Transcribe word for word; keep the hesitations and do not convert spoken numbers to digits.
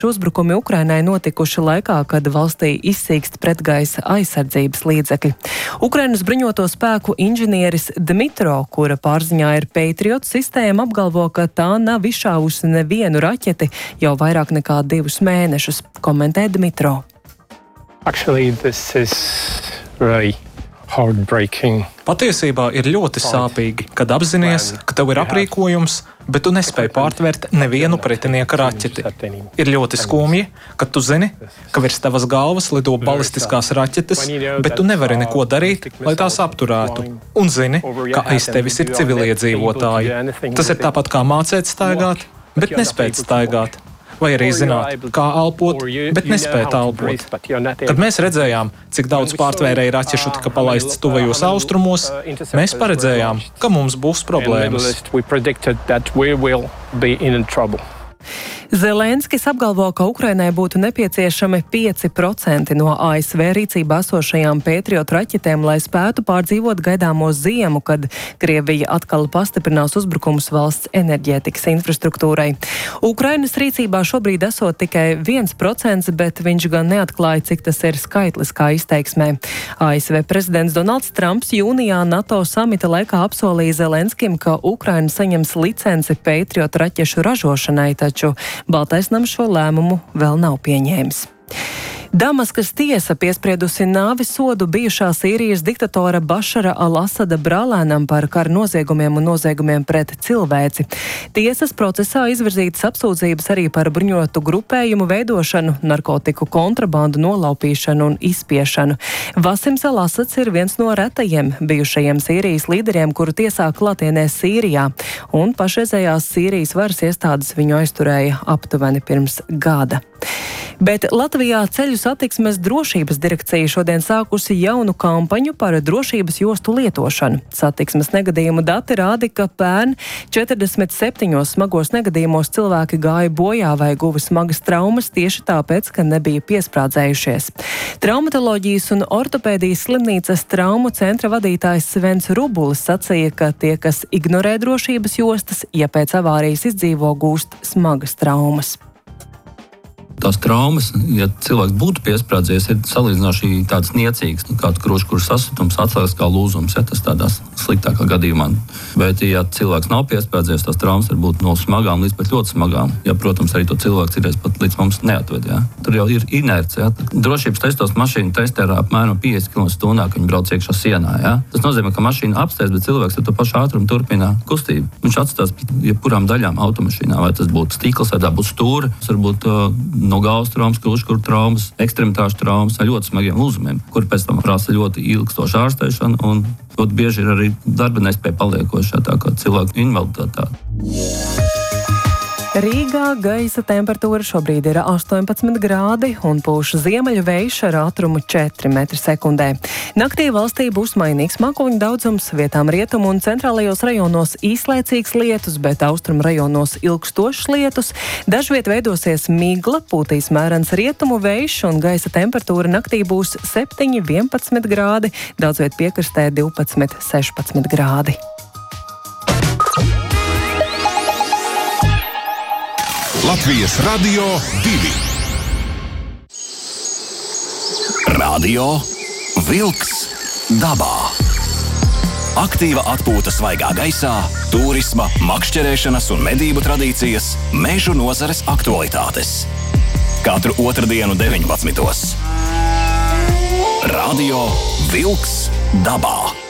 Uzbrukumi Ukrainai notikuši laikā, kad valstī izsīkst pretgaisa aizsardzības līdzekļi. Ukrainas bruņoto spēku inženieris Dmitro, kura pārziņā ir Patriot sistēma, apgalvo, ka tā nav izšāvusi nevienu raķeti jau vairāk nekā divus mēnešus, komentē Dmitro. Actually, this is really heartbreaking. Patiesībā ir ļoti sāpīgi, kad apzinies, ka tev ir aprīkojums, bet tu nespēji pārtvert nevienu pretinieka raķeti. Ir ļoti skumji, ka tu zini, ka virs tavas galvas lido balistiskās raķetes, bet tu nevari neko darīt, lai tās apturētu. Un zini, ka aiz tevis ir civiliedzīvotāji. Tas ir tāpat kā mācēt staigāt, bet nespēt staigāt. Vai arī zināt, kā elpot, bet nespēt elpot. Kad mēs redzējām, cik daudz pārtvērēju raķešu tika palaists tuvajos austrumos, mēs paredzējām, ka mums būs problēmas. Zelenskis apgalvo, ka Ukrainai būtu nepieciešami pieci procenti no A S V rīcībā esošajām Patriot raķetēm, lai spētu pārdzīvot gaidāmo ziemu, kad Krievija atkal pastiprinās uzbrukumus valsts enerģētikas infrastruktūrai. Ukrainas rīcībā šobrīd esot tikai viens procents, bet viņš gan neatklāja, cik tas ir skaitliskā izteiksmē. A S V prezidents Donalds Trumps jūnijā NATO samita laikā apsolīja Zelenskim, ka Ukraina saņems licenci Patriot raķešu ražošanai, taču Baltais nams šo lēmumu vēl nav pieņēmis. Damaskas tiesa piespriedusi nāves sodu bijušā Sīrijas diktatora Bašara al-Asada brālēnam par kara noziegumiem un noziegumiem pret cilvēci. Tiesas procesā izvirzītas apsūdzības arī par bruņotu grupējumu veidošanu, narkotiku kontrabandu nolaupīšanu un izspiešanu. Vasims al-Asads ir viens no retajiem bijušajiem Sīrijas līderiem, kuru tiesā klātienē Sīrijā, un pašreizējās Sīrijas varas iestādes viņu aizturēja aptuveni pirms gada. Bet Latvijā ceļu satiksmes drošības direkcija šodien sākusi jaunu kampaņu par drošības jostu lietošanu. Satiksmes negadījumu dati rāda, ka pērn četrdesmit septiņos smagos negadījumos cilvēki gāja bojā vai guva smagas traumas tieši tāpēc, ka nebija piesprādzējušies. Traumatoloģijas un ortopēdijas slimnīcas traumu centra vadītājs Svens Rubulis sacīja, ka tie, kas ignorē drošības jostas, ja pēc avārijas izdzīvo, gūst smagas traumas. Tās traumas, ja cilvēks būtu piesprādzies, ir salīdzinoši tādas niecīgas, nu, kāds krušs, kurš sasitums, atslēgas kā lūzums, ja tas tādās sliktākā gadījumā. Bet, ja cilvēks nav piesprādzies, tās traumas var būt no smagām līdz pat ļoti smagām. Ja, protams, arī to cilvēku citreiz pat līdz mums neatved, ja. Tur jau ir inerce, ja. Drošības testos mašīna testē ar apmēram piecdesmit kilometrus stundā, kad viņi brauc iekšā sienā, ja. Tas nozīmē, ka mašīna apstājas, bet cilvēks ar to pašu ātrumu turpina kustību. Viņš atstās jebkurām daļām automašīnā, vai tas būtu stikls, vai tā būtu stūri, tas varbūt uh, no galvas traumas, kruškuru traumas, ekstremitāšu traumas ar ļoti smagiem lūzumiem, kur pēc tam prasa ļoti ilgstošu ārstēšanu un ļoti bieži ir arī darba nespēja paliekošā, tā kā cilvēku invaliditāte. Rīgā gaisa temperatūra šobrīd ir astoņpadsmit grādi un pūš ziemeļu vējš ar ātrumu četri metri sekundē. Naktī valstī būs mainīgs mākoņu daudzums, vietām rietumu un centrālajos rajonos īslaicīgs lietus, bet austrumu rajonos ilgstošs lietus. Dažviet veidosies migla, pūtīs mērens rietumu vējš un gaisa temperatūra naktī būs septiņi vienpadsmit grādi, daudzviet piekrastē divpadsmit sešpadsmit grādi. Latvijas Radio divi. Radio Vilks dabā. Aktīva atpūta svaigā gaisā, turisma, makšķerēšanas un medību tradīcijas, mežu nozares aktualitātes. Katru otrdienu deviņpadsmitos. Radio Vilks dabā.